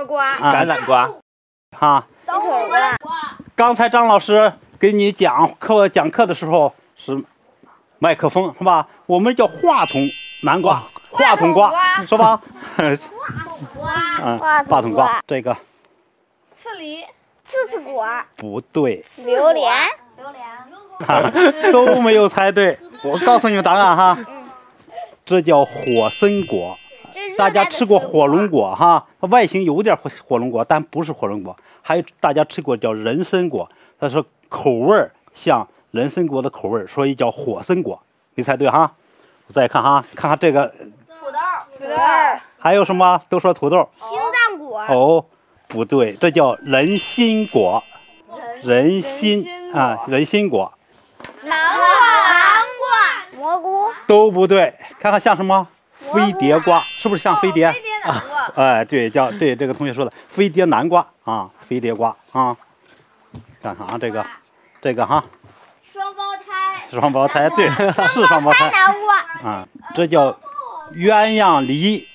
瓜、 橄榄瓜。哈， 鸡腿瓜。 刚才张老师给你讲课的时候是麦克风是吧？我们叫话筒南瓜，话筒瓜是吧？话筒瓜，这个刺梨、 刺刺果， 不对， 榴莲， 都没有猜对。我告诉你们答案哈，这叫火参果。大家吃过火龙果哈，外形有点火龙果，但不是火龙果。还有大家吃过叫人参果，它是口味像人参果的口味，所以叫火参果。没猜对哈。我再看哈，看看这个土豆， 还有什么？都说土豆。 青藏果。 哦，不对，这叫人参果。人参果。 南瓜，蘑菇都不对，看看像什么？飞碟瓜，是不是像飞碟？ 飞碟南瓜。 哎，对，对这个同学说的飞碟南瓜啊，飞碟瓜啊。看看啊，这个哈。双胞胎，对，是双胞胎。 南瓜啊，这叫鸳鸯梨。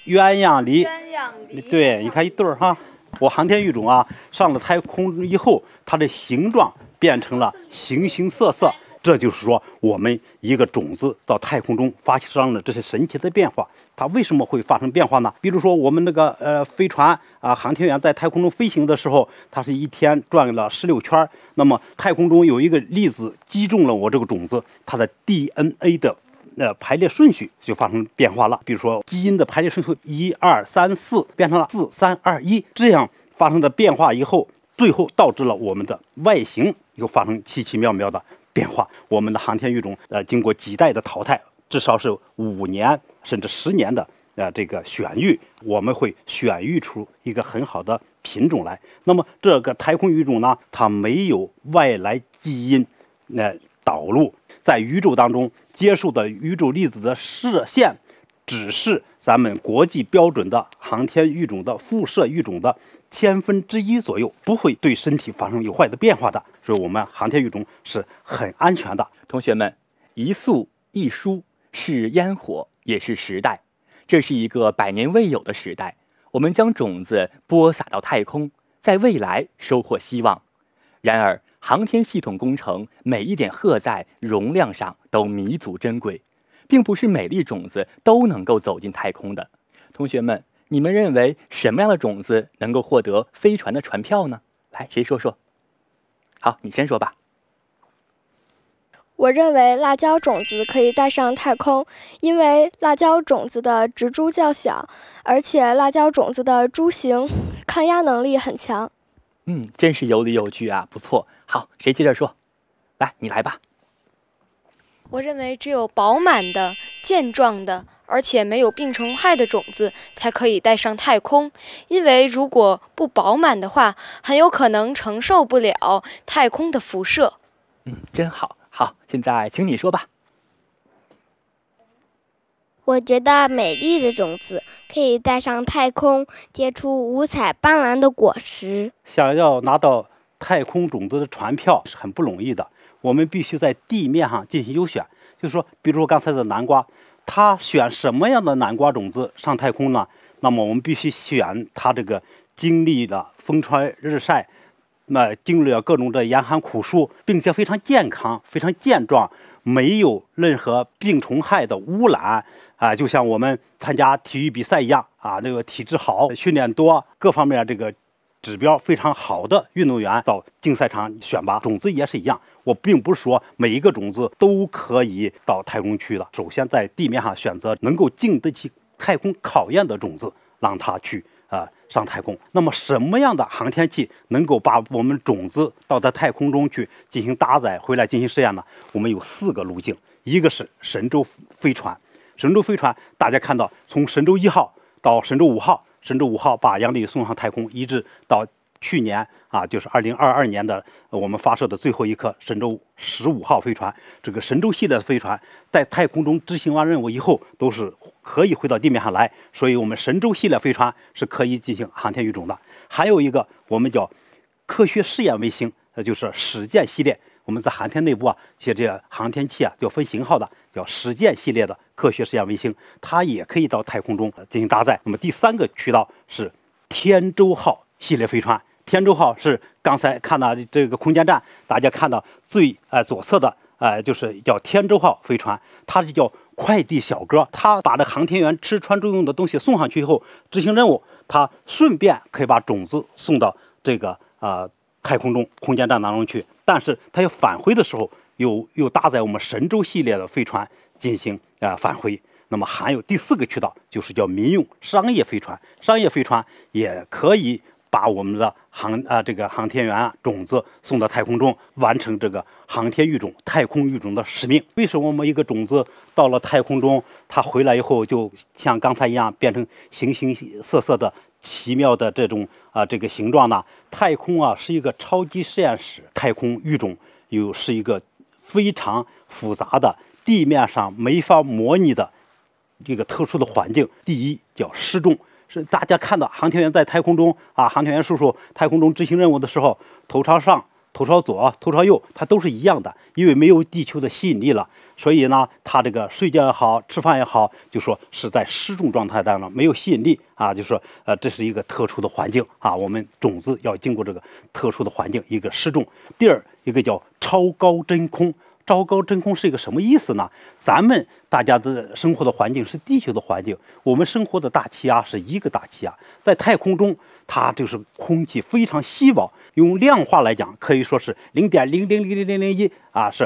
对，你看一对儿哈。我航天育种啊，上了太空以后，它的形状变成了形形色色。这就是说，我们一个种子到太空中发生了这些神奇的变化。它为什么会发生变化呢？比如说，我们那个飞船啊，航天员在太空中飞行的时候，它是一天转了16圈。那么太空中有一个粒子击中了我这个种子，它的 DNA 的排列顺序就发生变化了。比如说，基因的排列顺序1、2、3、4变成了4、3、2、1，这样发生的变化以后，最后导致了我们的外形又发生奇奇妙妙的变化。我们的航天育种经过几代的淘汰，至少是5年甚至10年的这个选育，我们会选育出一个很好的品种来。那么这个太空育种呢，它没有外来基因导入，在宇宙当中接受的宇宙粒子的射线只是咱们国际标准的航天育种的辐射育种的1/1000左右，不会对身体发生有坏的变化的。所以我们航天育种是很安全的。 同学们，一粟一蔬是烟火，也是时代。这是一个百年未有的时代，我们将种子播撒到太空，在未来收获希望。然而，航天系统工程每一点荷载容量上都弥足珍贵，并不是每粒种子都能够走进太空的。同学们，你们认为什么样的种子能够获得飞船的船票呢？来，谁说说？好，你先说吧。 我认为辣椒种子可以带上太空，因为辣椒种子的植株较小，而且辣椒种子的株型抗压能力很强。 真是有理有据啊，不错。好，谁接着说？来，你来吧。 我认为只有饱满的、健壮的，而且没有病虫害的种子才可以带上太空，因为如果不饱满的话，很有可能承受不了太空的辐射。 真好。好，现在请你说吧。 我觉得美丽的种子可以带上太空，结出五彩斑斓的果实。 想要拿到太空种子的船票是很不容易的，我们必须在地面上进行优选。就是说，比如说刚才的南瓜，它选什么样的南瓜种子上太空呢？那么我们必须选它这个经历了风吹日晒，经历了各种的严寒苦暑，并且非常健康、非常健壮，没有任何病虫害的污染啊，就像我们参加体育比赛一样啊，那个体质好、训练多，各方面这个指标非常好的运动员到竞赛场选拔。种子也是一样，我并不是说每一个种子都可以到太空去的。首先在地面上选择能够经得起太空考验的种子，让它去上太空。那么什么样的航天器能够把我们种子到太空中去进行搭载，回来进行实验呢？我们有4个路径，一个是神舟飞船。神舟飞船大家看到，从神舟1号到神舟5号，神舟5号把杨利送上太空，一直到去年就是2022年的我们发射的最后一颗神舟15号飞船。这个神舟系列的飞船在太空中执行完任务以后，都是可以回到地面上来，所以我们神舟系列飞船是可以进行航天育种的。还有一个我们叫科学试验卫星，那就是始建系列。我们在航天内部这些航天器要分型号的，叫始建系列的科学试验卫星，它也可以到太空中进行搭载。那么第3个渠道是天舟号系列飞船。天舟号是刚才看到这个空间站，大家看到最左侧的就是叫天舟号飞船，它是叫快递小哥，他把这航天员吃穿住用的东西送上去以后执行任务，他顺便可以把种子送到这个太空中空间站当中去，但是他要返回的时候又搭载我们神舟系列的飞船进行返回。那么还有第4个渠道，就是叫民用商业飞船，商业飞船也可以把我们的这个航天员种子送到太空中，完成这个航天育种、太空育种的使命。为什么我们一个种子到了太空中，它回来以后就像刚才一样变成形形色色的奇妙的这种这个形状呢？太空是一个超级实验室，太空育种是一个非常复杂的地面上没法模拟的这个特殊的环境。第一叫失重，是大家看到航天员在太空中航天员叔叔太空中执行任务的时候，头朝上、头朝左、头朝右，它都是一样的，因为没有地球的吸引力了，所以呢，他这个睡觉也好，吃饭也好，就说是在失重状态当中，没有吸引力就说这是一个特殊的环境我们种子要经过这个特殊的环境，一个失重。第二，一个叫超高真空。超高真空是一个什么意思呢？咱们大家的生活的环境是地球的环境，我们生活的大气压是一个大气压，在太空中它就是空气非常稀薄，用量化来讲可以说是0.000001是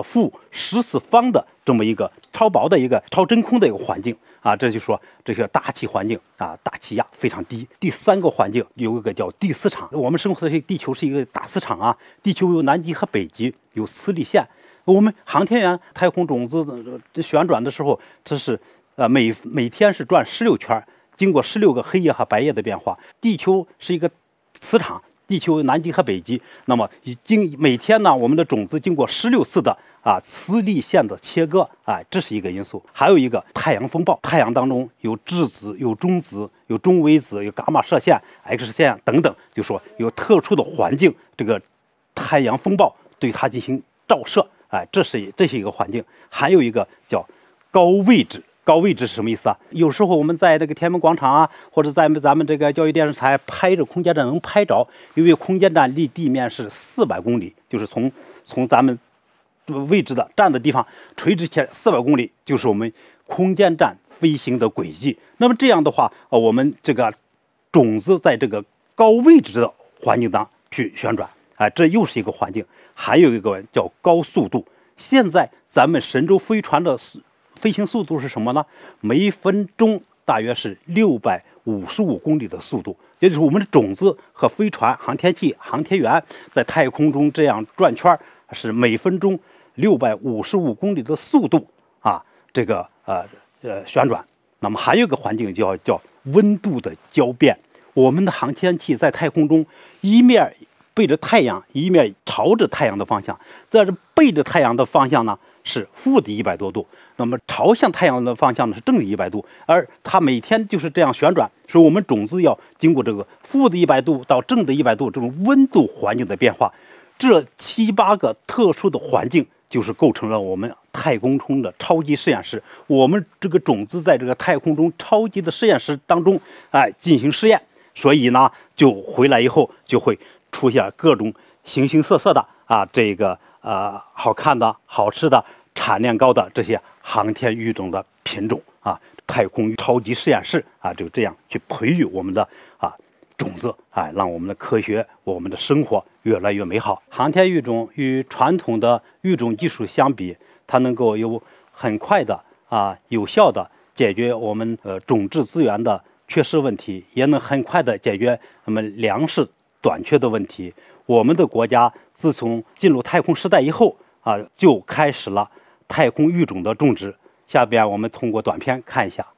10^-14方的这么一个超薄的一个超真空的一个环境这就说这个大气环境大气压非常低。第3个环境有一个叫地磁场，我们生活的这个地球是一个大磁场地球有南极和北极，有磁力线。我们航天员太空种子旋转的时候，这是每天是转16圈，经过16个黑夜和白夜的变化。地球是一个磁场，地球有南极和北极，那么每天呢，我们的种子经过16次的磁力线的切割这是一个因素。还有一个太阳风暴，太阳当中有质子、有中子、有中微子、有伽马射线、X 线等等，就说有特殊的环境，这个太阳风暴对它进行照射。这是一个环境。还有一个叫高位置，高位置是什么意思有时候我们在这个天安门广场或者在咱们这个教育电视台拍着空间站能拍着，因为空间站离地面是400公里，就是从咱们位置的站的地方垂直起来400公里，就是我们空间站飞行的轨迹。那么这样的话，我们这个种子在这个高位置的环境当中去旋转，这又是一个环境。还有一个叫高速度。现在咱们神舟飞船的飞行速度是什么呢？每分钟大约是655公里的速度，也就是我们的种子和飞船、航天器、航天员在太空中这样转圈，是每分钟655公里的速度这个旋转。那么还有一个环境叫温度的交变。我们的航天器在太空中一面背着太阳，一面朝着太阳的方向，这是背着太阳的方向呢是负的100多度，那么朝向太阳的方向呢是正的100度，而它每天就是这样旋转，所以我们种子要经过这个负的100度到正的100度这种温度环境的变化。这7、8个特殊的环境就是构成了我们太空中的超级实验室。我们这个种子在这个太空中超级的实验室当中进行实验，所以呢就回来以后就会出现各种形形色色的这个好看的、好吃的、产量高的这些航天育种的品种太空超级实验室就这样去培育我们的种子让我们的科学、我们的生活越来越美好。航天育种与传统的育种技术相比，它能够有很快的有效的解决我们种质资源的缺失问题，也能很快的解决我们粮食短缺的问题。我们的国家自从进入太空时代以后就开始了太空育种的种植。下边我们通过短片看一下。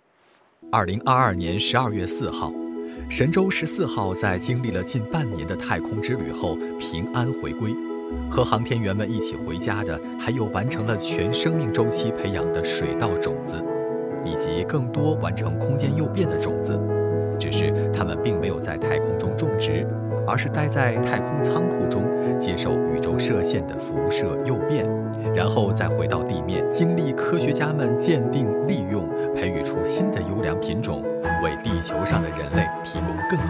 2022年12月4号，神舟14号在经历了近半年的太空之旅后平安回归。和航天员们一起回家的，还有完成了全生命周期培养的水稻种子，以及更多完成空间诱变的种子。只是它们并没有在太空中种植， 而是待在太空仓库中，接受宇宙射线的辐射诱变，然后再回到地面，经历科学家们鉴定、利用，培育出新的优良品种，为地球上的人类提供更